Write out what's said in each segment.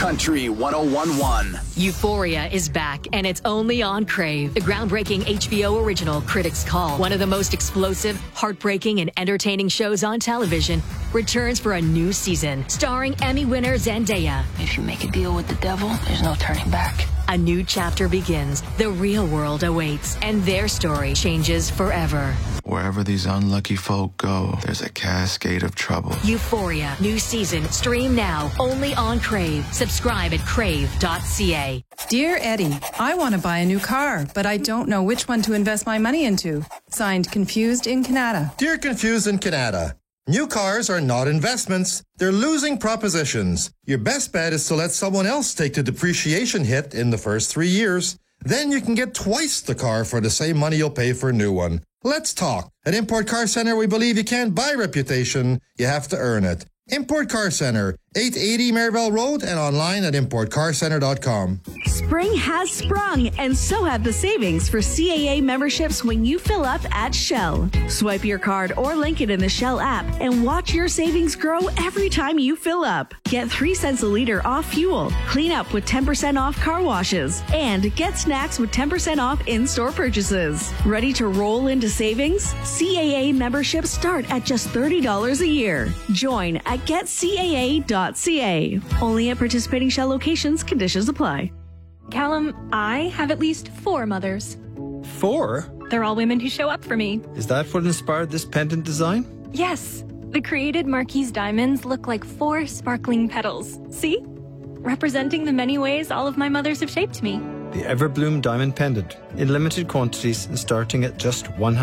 Country 101.1. Euphoria is back, and it's only on Crave. The groundbreaking HBO original Critics' Call, one of the most explosive, heartbreaking, and entertaining shows on television, returns for a new season, starring Emmy winner Zendaya. If you make a deal with the devil, there's no turning back. A new chapter begins. The real world awaits, and their story changes forever. Wherever these unlucky folk go, there's a cascade of trouble. Euphoria, new season. Stream now, only on Crave. Subscribe at crave.ca. Dear Eddie, I want to buy a new car, but I don't know which one to invest my money into. Signed, Confused in Canada. Dear Confused in Canada, new cars are not investments. They're losing propositions. Your best bet is to let someone else take the depreciation hit in the first 3 years. Then you can get twice the car for the same money you'll pay for a new one. Let's talk. At Import Car Center, we believe you can't buy reputation. You have to earn it. Import Car Center, 880 Maribel Road, and online at importcarcenter.com. Spring has sprung, and so have the savings for CAA memberships when you fill up at Shell. Swipe your card or link it in the Shell app and watch your savings grow every time you fill up. Get 3 cents a liter off fuel, clean up with 10% off car washes, and get snacks with 10% off in-store purchases. Ready to roll into savings? CAA memberships start at just $30 a year. Join at getcaa.ca. Only at participating Shell locations. Conditions apply. Callum, I have at least 4 mothers. 4? They're all women who show up for me. Is that what inspired this pendant design? Yes. The created Marquise diamonds look like 4 sparkling petals. See? Representing the many ways all of my mothers have shaped me. The Everbloom Diamond Pendant, in limited quantities and starting at just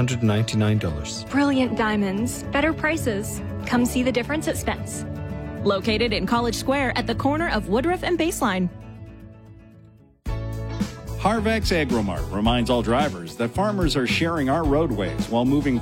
$199. Brilliant diamonds, better prices. Come see the difference at Spence. Located in College Square at the corner of Woodruff and Baseline. Harvex Agromart reminds all drivers that farmers are sharing our roadways while moving